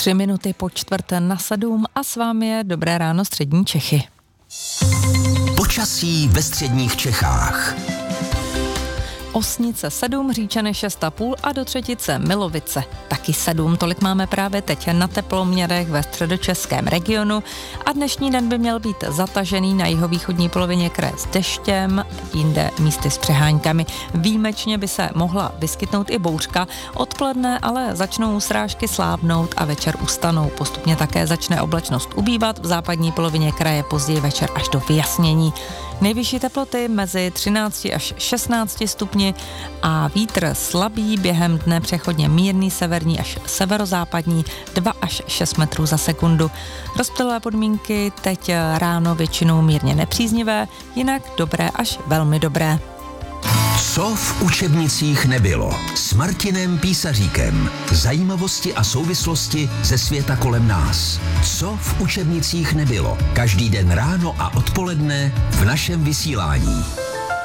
3 po 6:45 a s vámi je Dobré ráno střední Čechy. Počasí ve středních Čechách. Osnice 7, Říčany 6,5 a do Třetice Milovice taky 7. Tolik máme právě teď na teploměrech ve středočeském regionu a dnešní den by měl být zatažený na jihovýchodní polovině kraje s deštěm, jinde místy s přeháňkami. Výjimečně by se mohla vyskytnout i bouřka, odpoledne ale začnou srážky slábnout a večer ustanou. Postupně také začne oblačnost ubývat, v západní polovině kraje později večer až do vyjasnění. Nejvyšší teploty mezi 13 až 16 stupni a vítr slabý, během dne přechodně mírný severní až severozápadní 2 až 6 metrů za sekundu. Rozptylové podmínky teď ráno většinou mírně nepříznivé, jinak dobré až velmi dobré. Co v učebnicích nebylo? S Martinem Písaříkem. Zajímavosti a souvislosti ze světa kolem nás. Co v učebnicích nebylo? Každý den ráno a odpoledne v našem vysílání.